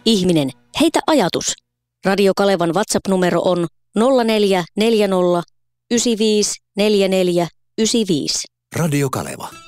Ihminen, heitä ajatus. Radio Kalevan WhatsApp-numero on 0440 95 44 95. Radio Kaleva.